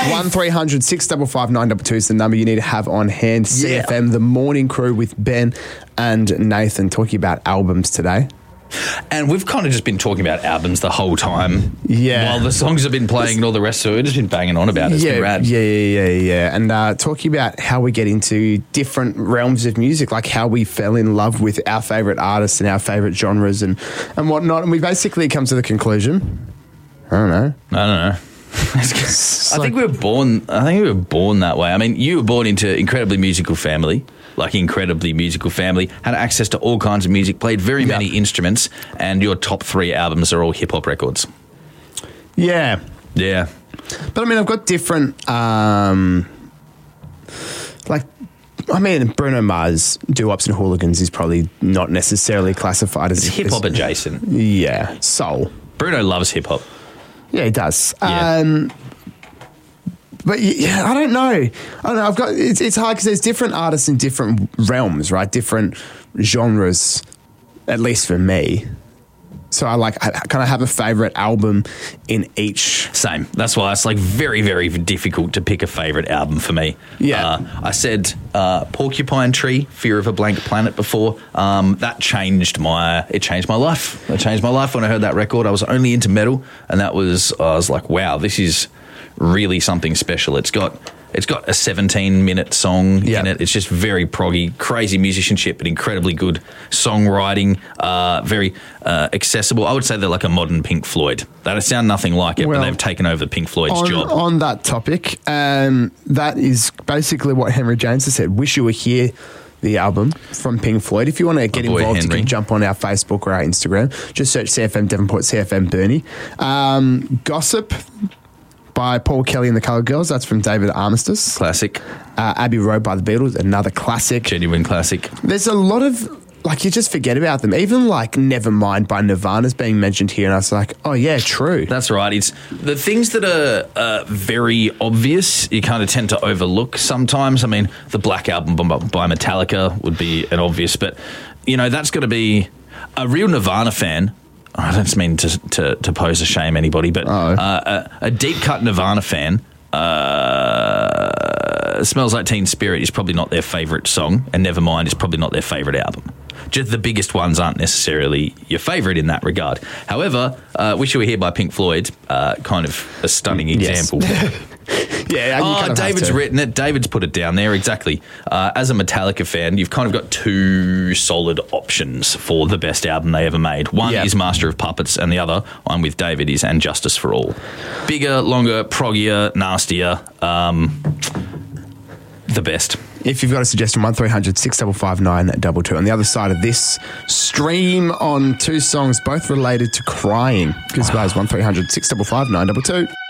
1300 655 922 is the number you need to have on hand. Yeah. CFM, the morning crew with Ben and Nathan talking about albums today. And we've kind of just been talking about albums the whole time. Yeah. While the songs have been playing and all the rest of it, we've just been banging on about it. It's been rad. Yeah. And talking about how we get into different realms of music, like how we fell in love with our favourite artists and our favourite genres and whatnot. And we basically come to the conclusion, I don't know. I think we were born that way. I mean, you were born into incredibly musical family, had access to all kinds of music, played very many instruments, and your top 3 albums are all hip-hop records. Yeah. Yeah. But I mean, I've got different, Bruno Mars, Doo-Wops and Hooligans is probably not necessarily classified as hip-hop adjacent. Yeah, soul. Bruno loves hip-hop. Yeah, he does. Yeah. But yeah, I don't know. It's hard because there's different artists in different realms, right? Different genres, at least for me. So I kind of have a favourite album in each. Same. That's why it's like very, very difficult to pick a favourite album for me. Yeah. I said Porcupine Tree, Fear of a Blank Planet before. That changed my life. It changed my life when I heard that record. I was only into metal, and I was like, wow, this is really something special. It's got a 17-minute song in it. It's just very proggy, crazy musicianship, but incredibly good songwriting, very accessible. I would say they're like a modern Pink Floyd. They sound nothing like it, but they've taken over Pink Floyd's job. On that topic, that is basically what Henry James has said. Wish You Were Here, the album from Pink Floyd. If you want to get involved, you can jump on our Facebook or our Instagram. Just search CFM Devonport, CFM Bernie. Gossip by Paul Kelly and the Colour Girls. That's from David Armistice. Classic. Abbey Road by the Beatles, another classic. Genuine classic. There's a lot of, you just forget about them. Even Nevermind by Nirvana's being mentioned here, and I was like, oh yeah, true. That's right. It's the things that are very obvious, you kind of tend to overlook sometimes. I mean, the Black Album by Metallica would be an obvious, but, that's going to be a real Nirvana fan. I don't mean to pose a shame anybody, but a deep-cut Nirvana fan, Smells Like Teen Spirit is probably not their favourite song, and Nevermind is probably not their favourite album. Just the biggest ones aren't necessarily your favourite in that regard. However, Wish You Were Here by Pink Floyd, kind of a stunning example. Yeah. David's written it. David's put it down there, exactly. As a Metallica fan, you've kind of got 2 solid options for the best album they ever made. One is Master of Puppets, and the other one with David is And Justice for All. Bigger, longer, proggier, nastier, the best. If you've got a suggestion, 1300 655 922. On the other side of this, stream on 2 songs, both related to crying. Goodbyes, 1300 655 922.